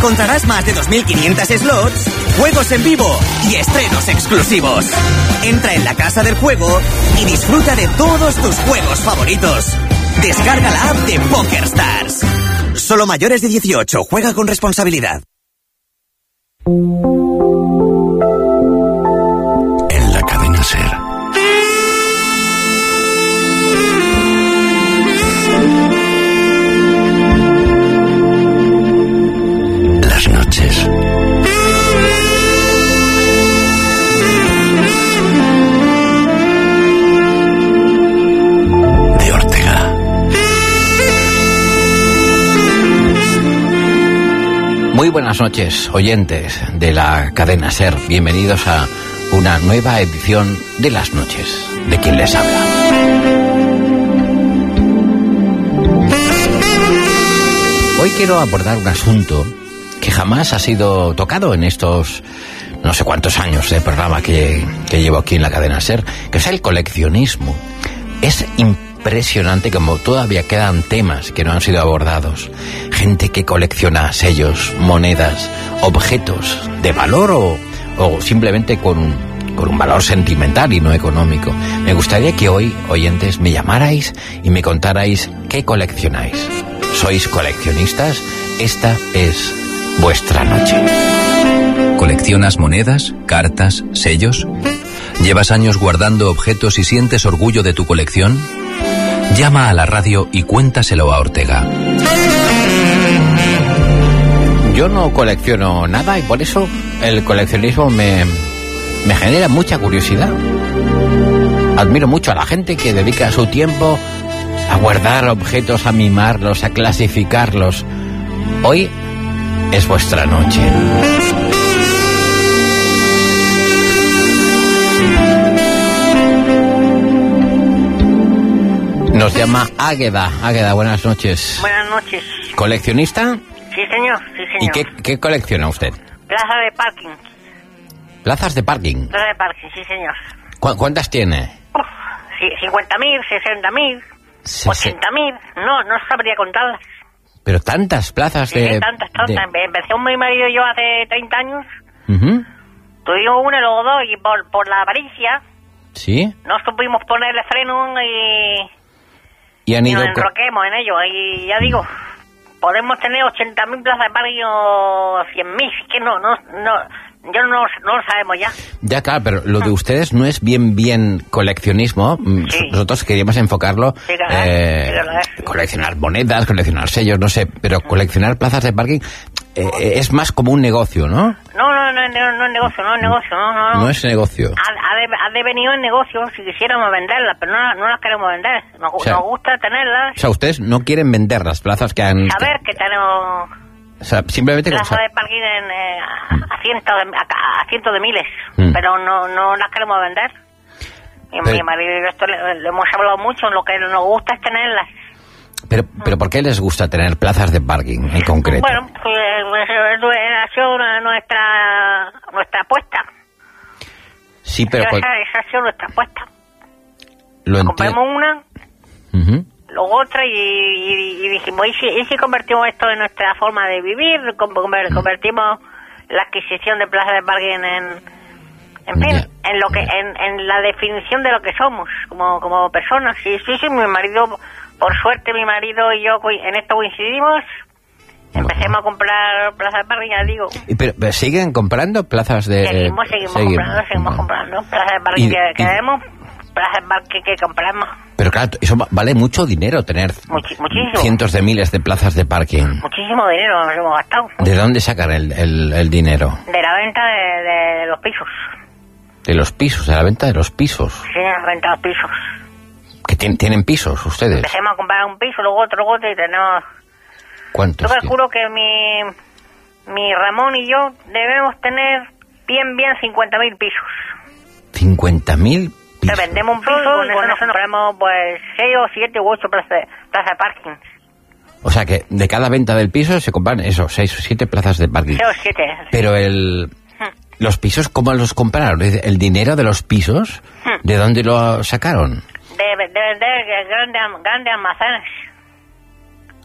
encontrarás más de 2.500 slots, juegos en vivo y estrenos exclusivos. Entra en la casa del juego y disfruta de todos tus juegos favoritos. Descarga la app de PokerStars. Solo mayores de 18. Juega con responsabilidad. En la cadena SER. Las noches. De Ortega. Muy buenas noches, oyentes de la cadena SER. Bienvenidos a una nueva edición de Las Noches, de quien les habla. Hoy quiero abordar un asunto que jamás ha sido tocado en estos no sé cuántos años de programa que llevo aquí en la cadena SER, que es el coleccionismo. Es impresionante como todavía quedan temas que no han sido abordados. Gente que colecciona sellos, monedas, objetos de valor o simplemente con un valor sentimental y no económico. Me gustaría que hoy, oyentes, me llamarais y me contarais qué coleccionáis. ¿Sois coleccionistas? Esta es vuestra noche. ¿Coleccionas monedas, cartas, sellos? ¿Llevas años guardando objetos y sientes orgullo de tu colección? Llama a la radio y cuéntaselo a Ortega. Yo no colecciono nada y por eso el coleccionismo me genera mucha curiosidad. Admiro mucho a la gente que dedica su tiempo a guardar objetos, a mimarlos, a clasificarlos. Hoy es vuestra noche. Nos llama Águeda. Águeda, buenas noches. Buenas noches. ¿Coleccionista? Sí, señor, sí, señor. ¿Y qué colecciona usted? Plaza de parking. ¿Plazas de parking? Plaza de parking, sí, señor. ¿Cuántas tiene? Sí, 50.000, 60.000, 80.000. No sabría contarlas. Pero tantas plazas sí, de... tantas. Empecé un mi marido y yo hace 30 años. Uh-huh. Tuvimos uno y luego dos y por la avaricia... ¿Sí? No supimos ponerle freno y han ido... nos enroquemos en ello. Y ya digo, podemos tener 80.000 plazas de parking o 100.000. Que no, yo no lo sabemos ya. Ya, claro, pero lo de ustedes no es bien coleccionismo. Sí. Nosotros queríamos enfocarlo. Sí, claro, coleccionar monedas, coleccionar sellos, no sé. Pero coleccionar plazas de parking es más como un negocio, ¿no? No es negocio, no. No es negocio. Ha devenido en negocio si quisiéramos venderlas, pero no las queremos vender. Nos gusta tenerlas. O sea, ustedes no quieren vender las plazas que han... Saber que tenemos... O sea, simplemente... Plazas de parking a cientos de miles, pero no las queremos vender. Y mi marido y esto le hemos hablado mucho, lo que nos gusta es tenerlas. Pero ¿por qué les gusta tener plazas de parking en concreto? Bueno, pues ha sido nuestra apuesta. Sí, pero... Esa ha sido nuestra apuesta. Compramos una, luego otra y dijimos, ¿y si convertimos esto en nuestra forma de vivir? Convertimos la adquisición de plazas de parking en fin, en la definición de lo que somos como personas. Sí, mi marido... Por suerte, mi marido y yo en esto coincidimos. Empecemos a comprar plazas de parking, ya digo. ¿Pero siguen comprando plazas de...? Seguimos comprando. Plazas de parking que queremos, plazas de parking que compramos. Pero claro, eso vale mucho dinero, tener muchísimo. Cientos de miles de plazas de parking. Muchísimo dinero nos hemos gastado. ¿De dónde sacan el dinero? De la venta de los pisos. ¿De los pisos? ¿De la venta de los pisos? Sí, de la venta de los pisos. ¿Que tienen pisos ustedes? Empecemos a comprar un piso, luego otro y tenemos... ¿Cuántos? Yo calculo que mi Ramón y yo debemos tener bien 50.000 pisos. ¿50.000 pisos? Vendemos un piso y con eso nos compramos pues 6 o 7 u 8 plazas de parking. O sea que de cada venta del piso se compran eso, 6 o 7 plazas de parking. 6 o 7. Pero los pisos, ¿cómo los compraron? ¿El dinero de los pisos? ¿De dónde lo sacaron? De vender grandes almacenes.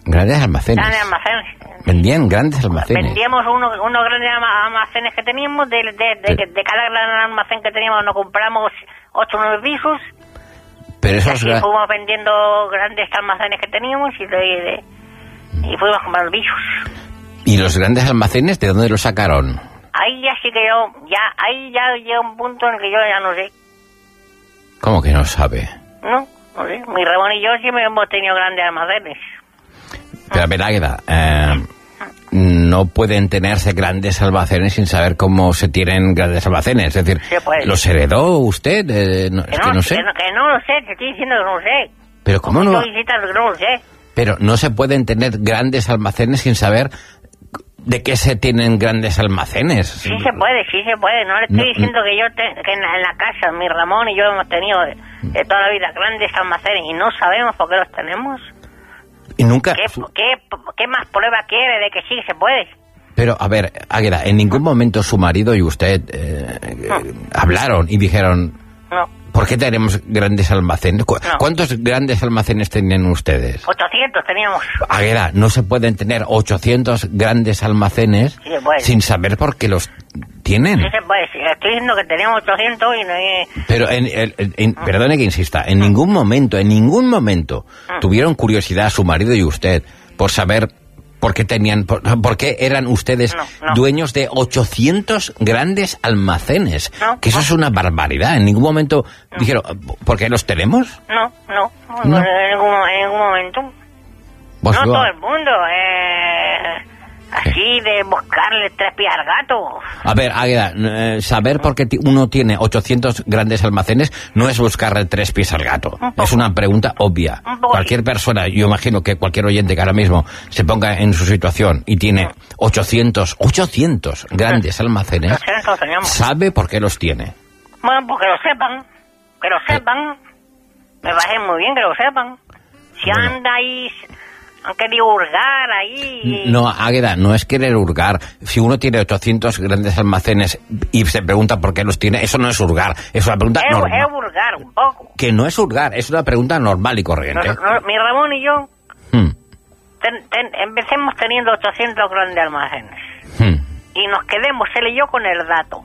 Grandes almacenes. Grandes almacenes. Vendían grandes almacenes. Vendíamos unos grandes almacenes que teníamos, de cada gran almacén que teníamos nos compramos 8 o 9 pisos. Pero esos fuimos vendiendo grandes almacenes que teníamos y fuimos comprando pisos. ¿Y los grandes almacenes de dónde los sacaron? Ahí ya sí que ahí ya llega un punto en el que yo ya no sé. ¿Cómo que no sabe? No sé. Mi Ramón y yo siempre hemos tenido grandes almacenes. Pero a ver, Águeda, no pueden tenerse grandes almacenes sin saber cómo se tienen grandes almacenes. Es decir, ¿los heredó usted? Es que no sé. Que no lo sé, te estoy diciendo que no lo sé. Pero ¿cómo no? No lo sé. Pero no se pueden tener grandes almacenes sin saber de qué se tienen grandes almacenes. Sí se puede. No le estoy diciendo que en la casa, mi Ramón y yo hemos tenido de toda la vida grandes almacenes y no sabemos por qué los tenemos. Y nunca... ¿Qué más prueba quiere de que sí se puede? Pero, a ver, Águeda, en ningún momento su marido y usted hablaron y dijeron... No. ¿Por qué tenemos grandes almacenes? No. ¿Cuántos grandes almacenes tenían ustedes? 800 teníamos. Águeda, no se pueden tener 800 grandes almacenes sin saber por qué los tienen. Sí se puede. Estoy diciendo que teníamos 800 y no hay... Pero, perdone que insista, en ningún momento tuvieron curiosidad su marido y usted por saber por qué eran ustedes dueños de 800 grandes almacenes. Que eso es una barbaridad. En ningún momento dijeron, ¿por qué los tenemos? No. En ningún momento. No todo el mundo. Así de buscarle 3 pies al gato. A ver, Águeda, saber por qué uno tiene 800 grandes almacenes no es buscarle 3 pies al gato. Es una pregunta obvia. Cualquier persona, yo imagino que cualquier oyente que ahora mismo se ponga en su situación y tiene 800 grandes almacenes, sabe por qué los tiene. Bueno, pues que lo sepan. Me parece muy bien que lo sepan. Si anda ahí... Han querido hurgar ahí. No, Águeda, no es querer hurgar. Si uno tiene 800 grandes almacenes y se pregunta por qué los tiene, eso no es hurgar. Es una pregunta normal. Es hurgar un poco. Que no es hurgar, es una pregunta normal y corriente. Mi Ramón y yo empecemos teniendo 800 grandes almacenes. Y nos quedemos, él y yo, con el dato.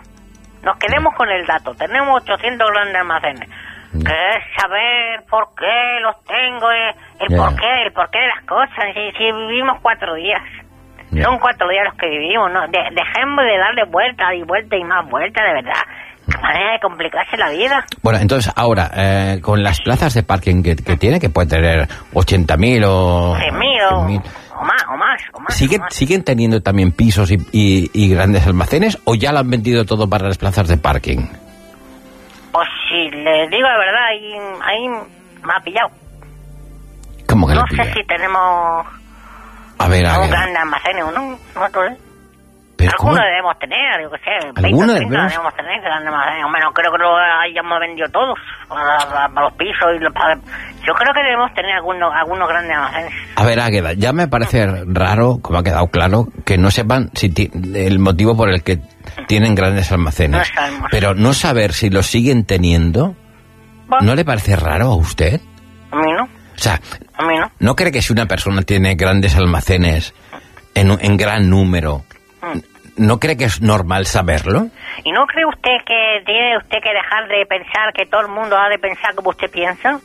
Tenemos 800 grandes almacenes. Que es saber por qué los tengo, el porqué de las cosas. Si vivimos 4 días, son 4 días los que vivimos, ¿no? Dejemos de darle vuelta y vuelta y más vuelta, de verdad. Qué manera de complicarse la vida. Bueno, entonces ahora, con las plazas de parking que tiene, que puede tener 80.000 o... 100.000 o más. ¿Siguen teniendo también pisos y grandes almacenes o ya lo han vendido todo para las plazas de parking? Pues si le digo la verdad, ahí me ha pillado. ¿Cómo que no sé si tenemos un gran almacén o no. Algunos debemos tener, yo qué sé, 20 o 30 debemos tener grandes almacenes. Menos creo que lo hayamos vendido todos para los pisos. Yo creo que debemos tener algunos grandes almacenes. A ver, Águeda, ya me parece raro, como ha quedado claro, que no sepan el motivo por el que tienen grandes almacenes. No sabemos. Pero no saber si los siguen teniendo, ¿no le parece raro a usted? A mí no. O sea, a mí no. ¿No cree que si una persona tiene grandes almacenes en gran número, no cree que es normal saberlo? ¿Y no cree usted que tiene usted que dejar de pensar que todo el mundo ha de pensar como usted piensa?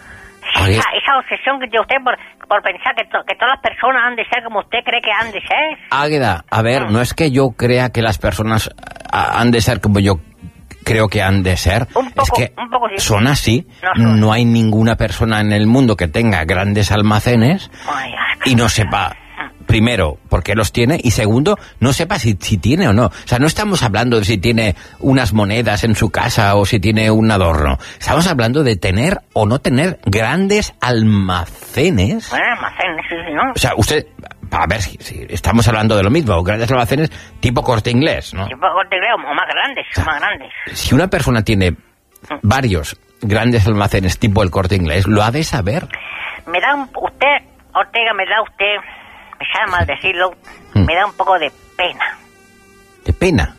Esa obsesión que tiene usted por pensar que todas las personas han de ser como usted cree que han de ser. Águeda, a ver, no es que yo crea que las personas han de ser como yo creo que han de ser. Es que sí. Son así. No hay ninguna persona en el mundo que tenga grandes almacenes y no sepa, primero, por qué los tiene, y segundo, no sepa si tiene o no. O sea, no estamos hablando de si tiene unas monedas en su casa o si tiene un adorno. Estamos hablando de tener o no tener grandes almacenes. Almacenes, sí, ¿no? O sea, usted... A ver si estamos hablando de lo mismo, grandes almacenes tipo Corte Inglés, ¿no? Tipo Corte Inglés o más grandes, más grandes. Si una persona tiene varios grandes almacenes tipo el Corte Inglés, lo ha de saber. Me da Ortega, me sabe mal decirlo, me da un poco de pena. ¿De pena?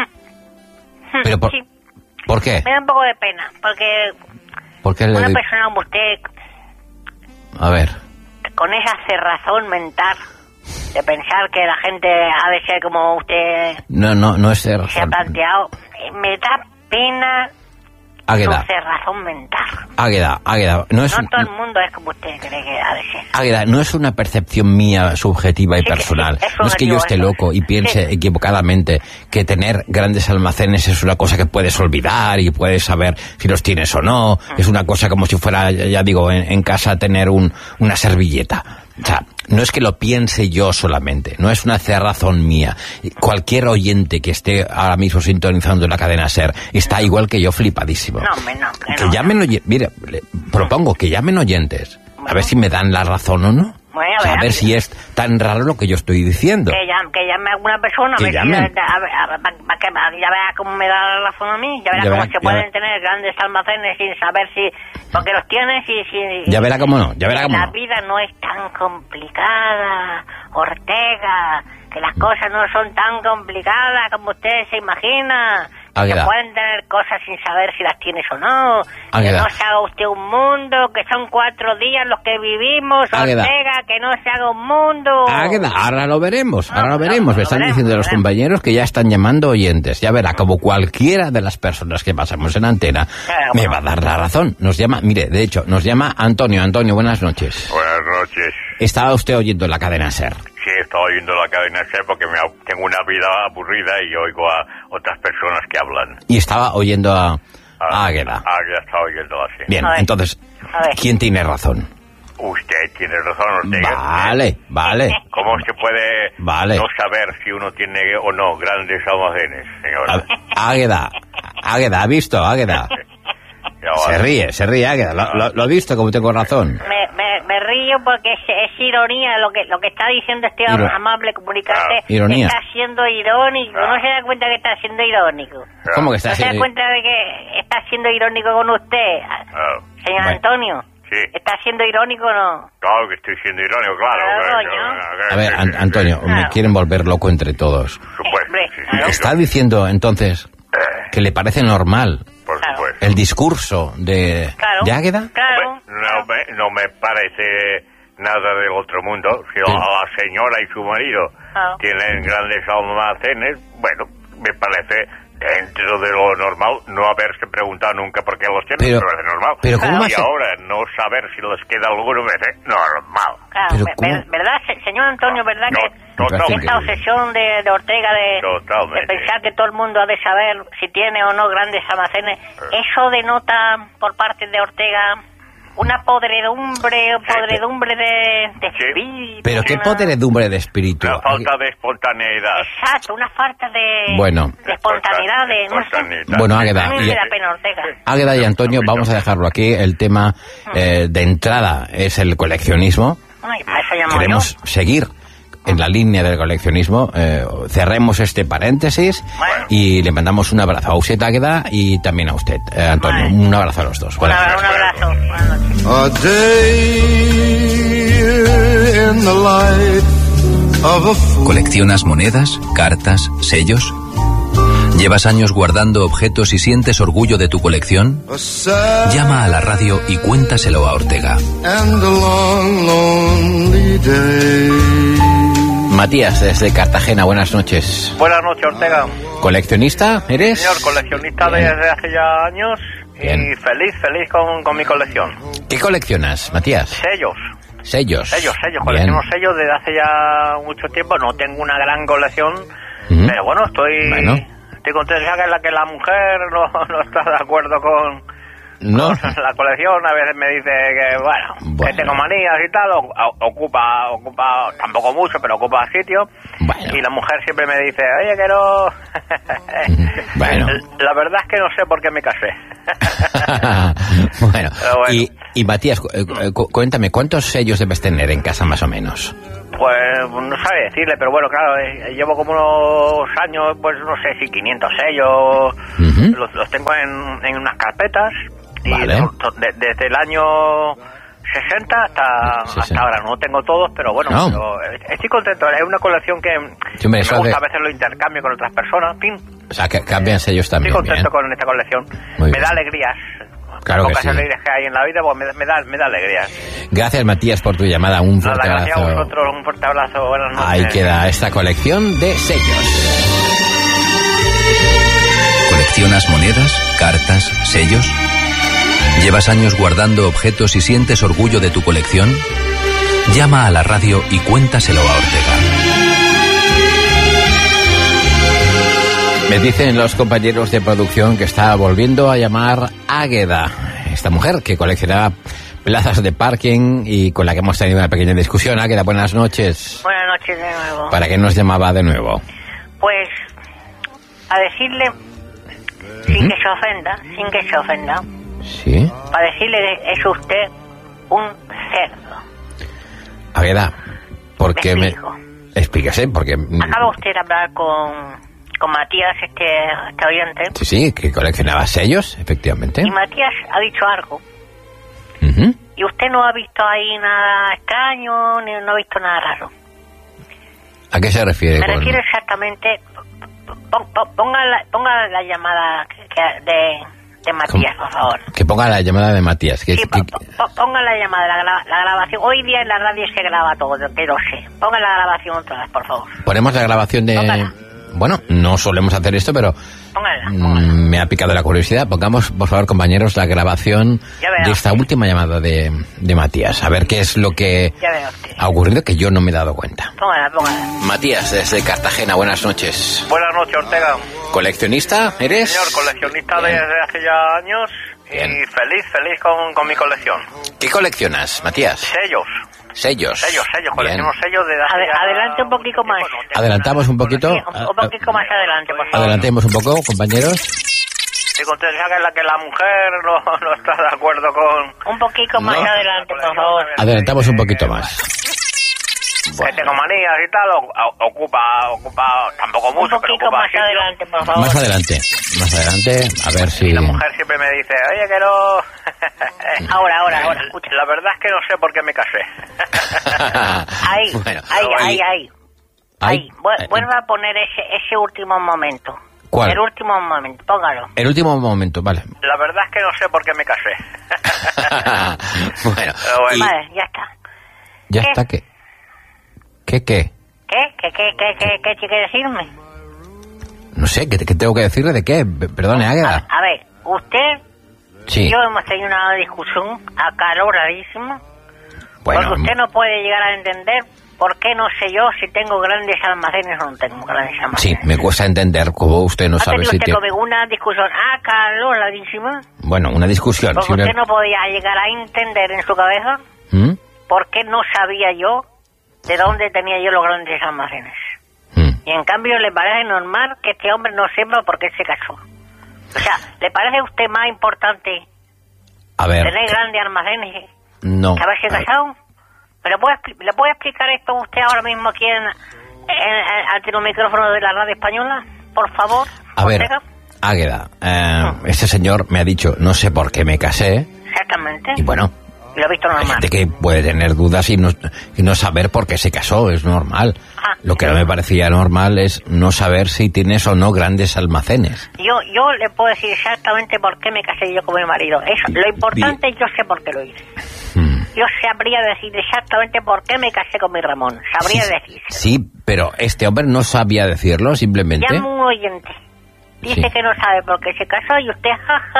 Pero sí. ¿Por qué? Me da un poco de pena, porque una persona como usted... A ver... con esa cerrazón mental de pensar que la gente ha de ser como usted No es se ha cerrazón. planteado, me da pena Águeda. su cerrazón mental. Águeda, no es No todo el mundo es como usted cree que ha de ser. Águeda, no es una percepción mía subjetiva y Sí, que personal. sí, es No es que yo esté subjetivo, loco y piense sí. equivocadamente que tener grandes almacenes es una cosa que puedes olvidar y puedes saber si los tienes o no. Es una cosa como si fuera, ya digo, en casa tener una servilleta. O sea, no es que lo piense yo solamente, no es una cerrazón mía. Cualquier oyente que esté ahora mismo sintonizando la cadena SER está igual que yo flipadísimo. No, hombre, no, que Que no. llamen oyentes, mire, propongo que llamen oyentes, a ver si me dan la razón o no. Bueno, O sea, a ver si es tan raro lo que yo estoy diciendo. Que llame a alguna persona, Que a ver llamen. si, ya verá cómo me da la razón a mí, ya verá Ya cómo verá, se ya pueden verá. tener grandes almacenes sin saber si, porque los tienes y Ya verá cómo no, ya verá cómo la no. vida no es tan complicada, Ortega, que las cosas no son tan complicadas como usted se imagina. Que Águeda. pueden tener cosas sin saber si las tienes o no. Que Águeda. no se haga usted un mundo, que son 4 días los que vivimos, Águeda. Ortega, que no se haga un mundo. Águeda, ahora lo veremos, ahora lo No, veremos. no, Me están lo diciendo los veremos. compañeros que ya están llamando oyentes. Ya verá, como cualquiera de las personas que pasamos en antena, Claro, me bueno. va a dar la razón. Nos llama, mire, de hecho, nos llama Antonio. Antonio, buenas noches. Buenas noches. Estaba usted oyendo la cadena SER. Sí, estoy oyendo la cadena SER porque tengo una vida aburrida y oigo a otras personas que hablan. Y estaba oyendo a Águeda. Águeda está oyendo así. Bien, A ver. entonces, A ver. ¿quién tiene razón? Usted tiene razón, Ortega. Vale. ¿Cómo se puede Vale. no saber si uno tiene o no grandes almacenes, señora? Águeda, ¿ha visto? Águeda. Ya va. Se ríe, Águeda. Lo ha visto, como tengo razón. Me río porque es ironía lo que está diciendo este amable comunicante. Ironía. Está siendo irónico. No se da cuenta que está siendo irónico. ¿Cómo que está ¿No se da haciendo? cuenta de que está siendo irónico con usted, señor Bueno. Antonio? Sí. ¿Está siendo irónico o no? Claro que estoy siendo irónico, claro. Claro, coño. A ver, Antonio, me Claro. quieren volver loco entre todos. Por supuesto, Hombre, sí, claro. ¿Está diciendo entonces que le parece normal por Claro. supuesto. el discurso de Águeda? Claro. No me parece nada del otro mundo. Si la señora y su marido Ah. tienen grandes almacenes, bueno, me parece dentro de lo normal no haberse preguntado nunca por qué los tienen, Pero- pero es normal. pero ¿cómo va a y ser? ahora no saber si les queda alguno me parece normal. Claro, Pero ¿cómo? ¿verdad, señor Antonio? ¿Verdad No, que totalmente. esta obsesión de Ortega de Totalmente. pensar que todo el mundo ha de saber si tiene o no grandes almacenes, eso denota por parte de Ortega una podredumbre de Sí. espíritu? Pero qué una- podredumbre de espíritu. La falta de espontaneidad. Exacto, una falta de, Bueno. de espontaneidad, de... No sé. Espontaneidad. Bueno, A Águeda, mí y- me da pena Ortega. Águeda y Antonio, vamos a dejarlo aquí. El tema de entrada es el coleccionismo. Ay, para eso llamo Queremos seguir en la línea del coleccionismo. Cerremos este paréntesis Bueno. y le mandamos un abrazo a usted, Águeda, y también a usted, Antonio. Vale. Un abrazo a los dos. Un Buenas noches. abrazo. Buenas noches. A day in the life of a fool. ¿Coleccionas monedas, cartas, sellos? ¿Llevas años guardando objetos y sientes orgullo de tu colección? A sad Llama a la radio y cuéntaselo a Ortega. and a long, lonely day. Matías, desde Cartagena, buenas noches. Buenas noches, Ortega. ¿Coleccionista eres? Señor, coleccionista Bien. desde hace ya años Bien. y feliz con mi colección. ¿Qué coleccionas, Matías? Sellos, Sellos. colecciono sellos desde hace ya mucho tiempo. No tengo una gran colección, pero bueno, estoy contento. Ya que la mujer no está de acuerdo con No. la colección. A veces me dice que, bueno, que tengo manías y tal, ocupa, tampoco mucho, pero ocupa sitio. Bueno. Y la mujer siempre me dice, oye, que no... Bueno. La verdad es que no sé por qué me casé. Bueno, Pero bueno. Y Matías, cuéntame, ¿cuántos sellos debes tener en casa más o menos? Pues no sabe decirle, pero bueno, claro, llevo como unos años, pues no sé si 500 sellos, Ujú. los tengo en unas carpetas, Vale. y desde el año 60 hasta 60. ahora. No tengo todos, pero bueno, No. pero estoy contento. Es una colección que Sí, hombre, me eso gusta de- a veces lo intercambio con otras personas, en fin. O sea, que cambian sellos Estoy también, contento bien. con esta colección. Muy Me bien. da alegrías. Claro que pocas sí. alegrías que hay en la vida, pues me da alegría. Gracias, Matías, por tu llamada. Un fuerte Gracias abrazo. a vosotros, un fuerte abrazo. Buenas noches. Ahí queda esta colección de sellos. ¿Coleccionas monedas, cartas, sellos? ¿Llevas años guardando objetos y sientes orgullo de tu colección? Llama a la radio y cuéntaselo a Ortega. Me dicen los compañeros de producción que está volviendo a llamar Águeda, esta mujer que coleccionaba plazas de parking y con la que hemos tenido una pequeña discusión. Águeda, buenas noches. Buenas noches de nuevo. ¿Para qué nos llamaba de nuevo? Pues, a decirle, sin que se ofenda, Sí. para decirle que es usted un cerdo. Águeda, ¿por qué me...? explico. Explíquese, porque... Acaba usted de hablar con Matías, este oyente, Sí, que coleccionaba sellos, efectivamente. y Matías ha dicho algo. Ujú. Y usted no ha visto ahí nada extraño, ni no ha visto nada raro. ¿A qué se refiere? Me con- refiero exactamente... Ponga la llamada de Matías, por favor. Que ponga la llamada de Matías. Sí, ponga la llamada, la grabación. Hoy día en la radio se graba todo, que lo sé. Ponga la grabación otra vez, por favor. Ponemos la grabación de... Póngala. Bueno, no solemos hacer esto, pero Póngala. me ha picado la curiosidad. Pongamos, por favor, compañeros, la grabación Ya verá. de esta última llamada de Matías. A ver qué es lo que Ya veo usted. ha ocurrido, que yo no me he dado cuenta. Póngala. Matías, desde Cartagena, buenas noches. Buenas noches, Ortega. ¿Coleccionista eres? Señor, coleccionista Bien. desde hace ya años Bien. y feliz con mi colección. ¿Qué coleccionas, Matías? Sellos, Sellos. colecciono Bien. sellos desde hace ya... Adelante un poquito más. Bueno, tengo Adelantamos un poquito. Sí, un poquito más adelante, por favor. Adelantemos un poco, compañeros. Estoy contento de que la mujer no está de acuerdo con... Un poquito más No. adelante, por favor. Adelantamos un poquito más. Que tengo manías y tal, ocupa tampoco Un mucho, pero poquito ocupa más sitio. adelante, por favor. Más adelante, a ver si... Y la mujer siempre me dice, oye, que no... Ahora, escucha. La verdad es que no sé por qué me casé. Ahí, Bueno, ahí. Ahí. Vuelva a poner ese último momento. ¿Cuál? El último momento, póngalo. El último momento, vale. La verdad es que no sé por qué me casé. Bueno, Pero bueno. y Vale, ya está. ya ¿qué? está, ¿qué? ¿Qué quiere decirme? No sé, ¿qué tengo que decirle de qué? Perdone, Águeda. A ver, usted Sí, y yo hemos tenido una discusión acaloradísima. bueno, Porque usted no puede llegar a entender por qué no sé yo si tengo grandes almacenes o no tengo grandes sí, almacenes. me cuesta entender cómo usted no ¿Ha sabe tenido si usted tiene... conmigo una discusión acaloradísima? Bueno, una discusión. Porque simple- usted no podía llegar a entender en su cabeza ¿Mm? por qué no sabía yo de dónde tenía yo los grandes almacenes. ¿Mm? Y en cambio le parece normal que este hombre no sepa por qué se casó. O sea, ¿le parece a usted más importante A ver, tener grandes almacenes no. que haberse a ver, casado? ¿Le puede explicar esto usted ahora mismo aquí ante los micrófonos de la radio española? Por favor. A ver, Ortega. Águeda, este señor me ha dicho, no sé por qué me casé, Exactamente. y bueno, Y lo he visto hay normal. gente que puede tener dudas y no saber por qué se casó, es normal. Ah, Lo que no me parecía normal es no saber si tienes o no grandes almacenes. Yo le puedo decir exactamente por qué me casé yo con mi marido. Eso, lo importante yo sé por qué lo hice. Yo sabría decir exactamente por qué me casé con mi Ramón. Sabría decir. Sí, pero este hombre no sabía decirlo, simplemente. Llama un oyente. Dice Sí. que no sabe por qué se casó y usted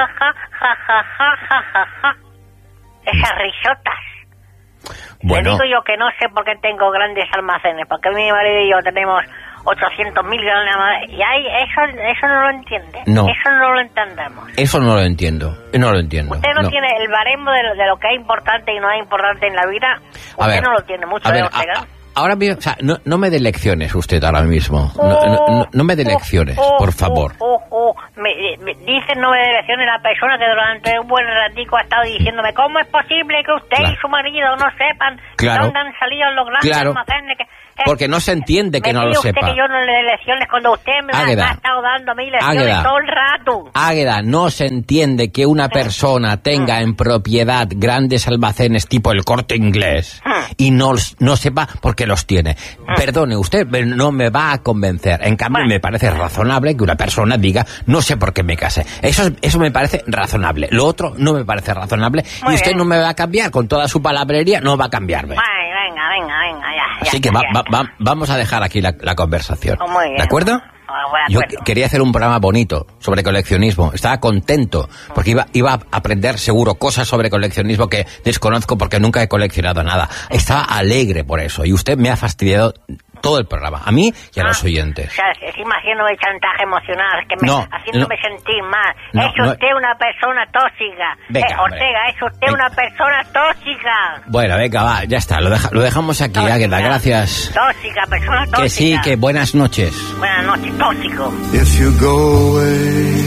ja. Esas risotas. Bueno, Le digo yo que no sé por qué tengo grandes almacenes, porque mi marido y yo tenemos 800.000 grandes almacenes. Y ahí eso no lo entiende. No. Eso no lo entendemos. eso no lo entiendo. No lo entiendo. Usted no tiene el baremo de lo que es importante y no es importante en la vida. A Usted ver, no lo tiene mucho, a ver, Ortega. ahora bien, o sea, no me dé lecciones usted ahora mismo. No me dé lecciones, por favor. Me dice no me dé lecciones la persona que durante un buen ratico ha estado diciéndome ¿cómo es posible que usted Claro. y su marido no sepan Claro. dónde han salido los grandes Claro. almacenes? porque no se entiende que no lo usted sepa. que yo no le dé lecciones cuando usted me ha estado dando a mí lecciones todo el rato. Águeda, no se entiende que una persona tenga en propiedad grandes almacenes tipo el Corte Inglés y no sepa por qué los tiene. Perdone, usted no me va a convencer. En cambio, me parece razonable que una persona diga, no sé por qué me casé. Eso me parece razonable. Lo otro no me parece razonable. Muy y usted bien. no me va a cambiar con toda su palabrería, no va a cambiarme. Ay, venga, ya. Así que vamos a dejar aquí la conversación. Muy bien. ¿De acuerdo? Yo quería hacer un programa bonito sobre coleccionismo. Estaba contento porque iba a aprender seguro cosas sobre coleccionismo que desconozco porque nunca he coleccionado nada. Estaba alegre por eso y usted me ha fastidiado todo el programa, a mí y a los oyentes. O sea, encima haciéndome chantaje emocional, haciéndome sentir mal. Es usted una persona tóxica. Venga, Ortega, es usted una persona tóxica. Bueno, venga, va, ya está, lo dejamos aquí, Águeda, gracias. Tóxica, persona tóxica. Que sí, que buenas noches. Buenas noches, tóxico. If you go away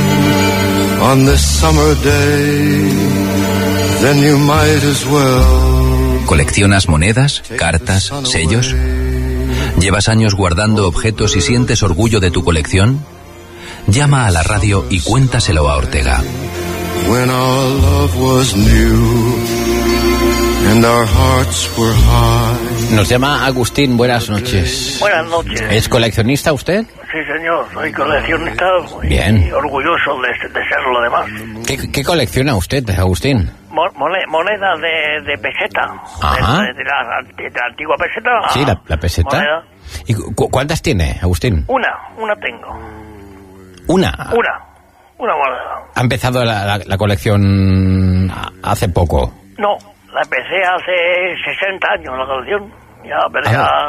on this summer day, then you might as well. ¿Coleccionas monedas, cartas, sellos? ¿Llevas años guardando objetos y sientes orgullo de tu colección? Llama a la radio y cuéntaselo a Ortega. When our love was new and our hearts were high. Nos llama Agustín, buenas noches. Buenas noches. ¿Es coleccionista usted? Sí, señor, soy coleccionista. Bien. Y orgulloso de serlo, además. ¿Qué colecciona usted, Agustín? Moneda de peseta. Ajá. De la antigua peseta. Sí, la peseta. Moneda. ¿Y cuántas tiene, Agustín? Una tengo. ¿Una? Una moneda. ¿Ha empezado la colección hace poco? No, la empecé hace 60 años la colección. Pero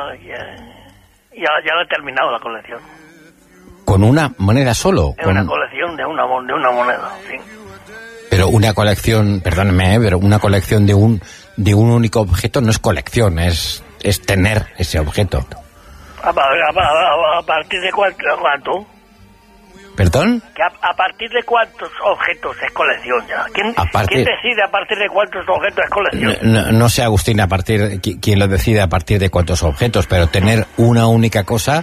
ya la he terminado la colección. ¿Con una moneda solo? Es una colección de una moneda, sí. Pero una colección, perdóneme, pero una colección de un único objeto no es colección, es tener ese objeto. ¿A partir de cuánto? ¿Perdón? Que a partir de cuántos objetos es colección ya. ¿Quién decide a partir de cuántos objetos es colección? No sé, Agustín, quién lo decide a partir de cuántos objetos, pero tener una única cosa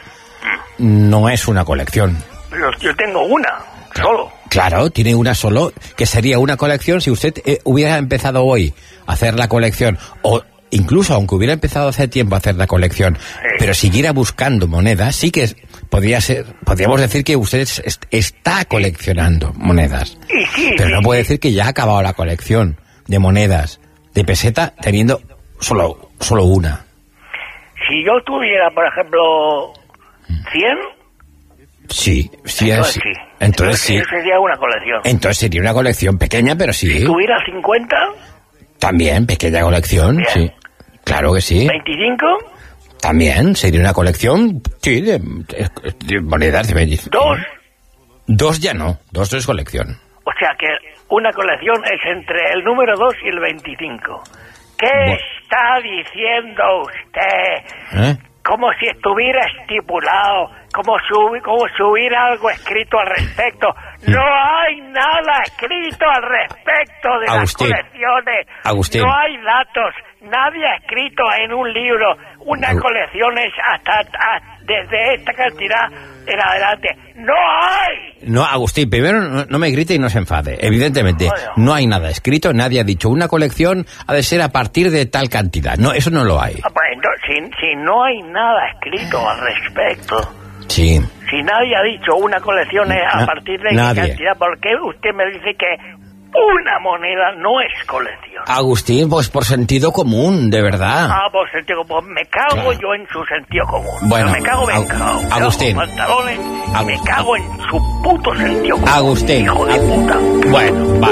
no es una colección. Yo tengo una, solo. Claro, tiene una solo, que sería una colección si usted hubiera empezado hoy a hacer la colección, o incluso aunque hubiera empezado hace tiempo a hacer la colección, pero siguiera buscando monedas, sí que podríamos decir que usted está coleccionando monedas. Pero no puede decir que ya ha acabado la colección de monedas de peseta teniendo solo una. Si yo tuviera, por ejemplo, 100... Sí. Entonces sí. Eso sería una colección. Entonces sería una colección pequeña, pero sí. Si tuviera 50... También, pequeña colección, bien. Sí. Claro que sí. ¿25? También, sería una colección, sí, de monedas de 25. ¿Dos ya no? ¿Dos no es colección? O sea que una colección es entre el número 2 y el 25. ¿Qué está diciendo usted? Como si estuviera estipulado, como si hubiera algo escrito al respecto. No hay nada escrito al respecto de las colecciones. Agustín. No hay datos. Nadie ha escrito en un libro. Una colección es desde esta cantidad en adelante. ¡No hay! No, Agustín, primero no me grite y no se enfade. Evidentemente, no hay nada escrito, nadie ha dicho una colección ha de ser a partir de tal cantidad. No, eso no lo hay. Bueno, si no hay nada escrito al respecto... Sí. Si nadie ha dicho una colección es a partir de qué cantidad, ¿por qué usted me dice que una moneda no es colección? Agustín, pues por sentido común, de verdad. Por sentido común. Me cago yo en su sentido común. Bueno, me cago. Agustín. Me cago en su puto sentido común. Agustín. Hijo de puta. Bueno, vale.